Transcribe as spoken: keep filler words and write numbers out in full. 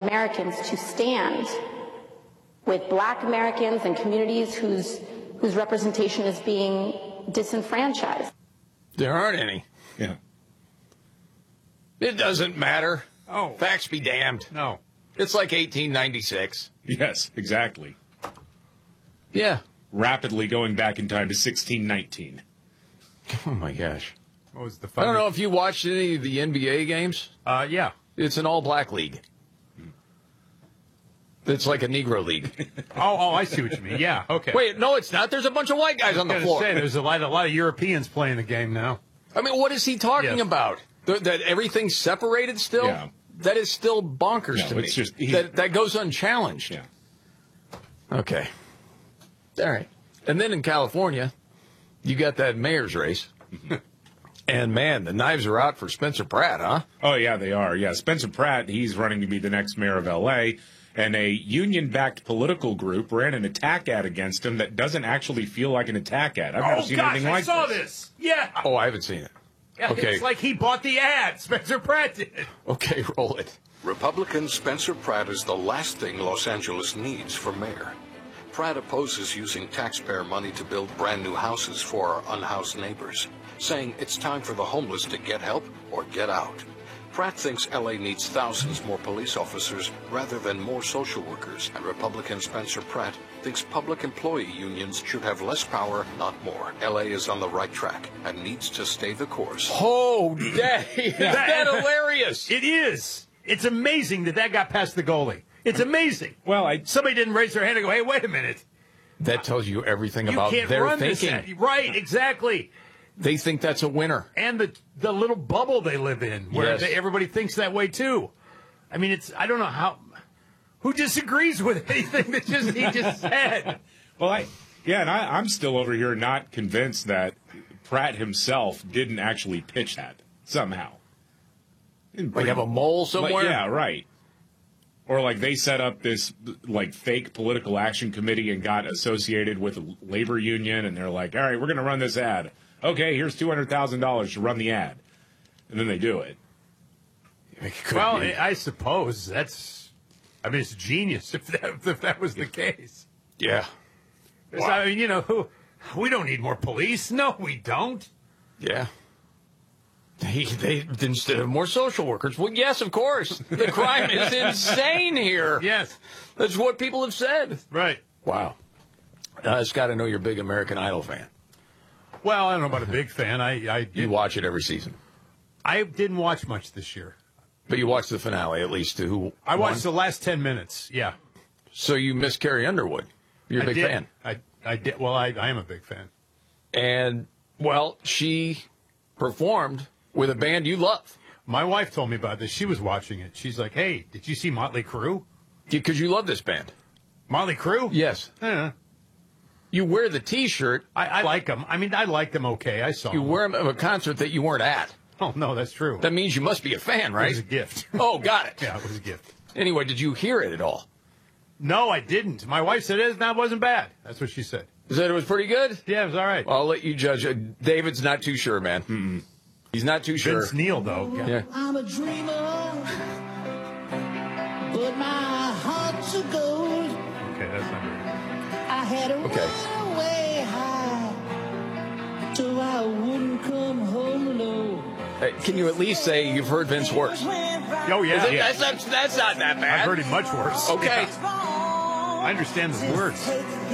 Americans to stand with black Americans and communities whose whose representation is being disenfranchised. There aren't any. Yeah. It doesn't matter. Oh. Facts be damned. No. It's like eighteen ninety-six. Yes, exactly. Yeah. Rapidly going back in time to sixteen nineteen. Oh, my gosh. What was the I fun? don't know if you watched any of the N B A games. Uh, yeah. It's an all-black league. It's like a Negro league. Oh, oh, I see what you mean. Yeah, okay. Wait, no, it's not. There's a bunch of white guys on I the was floor. gonna say, there's a lot, a lot of Europeans playing the game now. I mean, what is he talking Yes. about? Th- that everything's separated still? Yeah. That is still bonkers No, to me. it's just- he- that, that goes unchallenged. Yeah. Okay. All right. And then in California, you got that mayor's race. And, man, the knives are out for Spencer Pratt, huh? Oh, yeah, they are. Yeah, Spencer Pratt, he's running to be the next mayor of L A, and a union-backed political group ran an attack ad against him that doesn't actually feel like an attack ad. I've never Oh, seen gosh, anything I like saw this. this. Yeah. Oh, I haven't seen it. Yeah, Okay. It's like he bought the ad. Spencer Pratt did. Okay, roll it. Republican Spencer Pratt is the last thing Los Angeles needs for mayor. Pratt opposes using taxpayer money to build brand new houses for our unhoused neighbors, saying it's time for the homeless to get help or get out. Pratt thinks L A needs thousands more police officers rather than more social workers, and Republican Spencer Pratt thinks public employee unions should have less power, not more. L A is on the right track and needs to stay the course. Oh, that, is that hilarious? It is. It's amazing that that got past the goalie. It's amazing. Well, I Somebody didn't raise their hand and go, hey, wait a minute. That tells you everything You about can't their run thinking. this ad. Right, exactly. They think that's a winner. And the the little bubble they live in, where Yes. they, everybody thinks that way too. I mean, it's I don't know how who disagrees with anything that just he just said. Well, I yeah, and I, I'm still over here not convinced that Pratt himself didn't actually pitch that somehow. Like have a mole somewhere? Like, yeah, right. Or like they set up this like fake political action committee and got associated with a labor union, and they're like, all right, we're going to run this ad. Okay, here's two hundred thousand dollars to run the ad. And then they do it. It could Well, be. I suppose that's. I mean, it's genius if that if that was the case. Yeah. 'Cause, I mean, you know, who we don't need more police. No, we don't. Yeah. They, they instead of more social workers. Well, yes, of course. The crime is insane here. Yes, That's what people have said. right. Wow. Uh, Scott, I know you're a big American Idol fan. Well, I don't know about a big fan. I I, You did, watch it every season. I didn't watch much this year. But you watch the finale, at least, to who I watched won. the last ten minutes. Yeah, So you miss Carrie Underwood. You're a I big did. fan. I I did. Well, I I am a big fan. And, well, she performed with a band you love. My wife told me about this. She was watching it. She's like, "Hey, did you see Motley Crue? Because you love this band. Motley Crue? Yes. Yeah. You wear the T-shirt. I, I like them. I mean, I like them. Okay, I saw You 'em. wear them at a concert that you weren't at. Oh no, that's true. That means you must be a fan, It right? was a gift. Oh, got it. Yeah, it was a gift. Anyway, did you hear it at all? No, I didn't. My wife said it that wasn't bad. That's what she said. You said it was pretty good? Yeah, it was all right. Well, I'll let you judge. Uh, David's not too sure, man. Mm-mm. He's not too sure. Vince Neil, though. Yeah. I'm a dreamer, but my heart's a gold. Okay, that's not very I had a Okay. runaway high, so I wouldn't come home low. Hey, can you at least say you've heard Vince worse? good. Oh yeah, Is it- yeah. That's, not, that's not that bad. I've heard it much worse. Okay. Yeah. I understand the words.